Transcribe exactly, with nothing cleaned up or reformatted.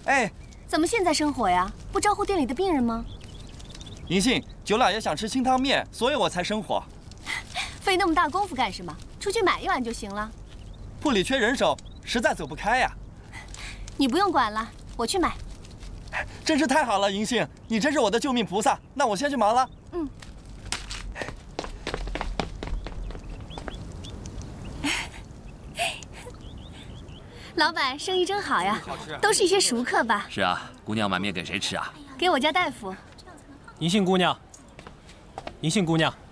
哎， 怎么现在生火呀？不招呼店里的病人吗？ 银杏，九老爷想吃清汤面，所以我才生火。 费那么大功夫干什么？出去买一碗就行了。 铺里缺人手，实在走不开呀。 你不用管了，我去买。 真是太好了，银杏，你真是我的救命菩萨。那我先去忙了。 嗯。老板，生意真好呀，都是一些熟客吧？ 是啊，姑娘买面给谁吃啊？ 给我家大夫。 银杏姑娘，银杏姑娘，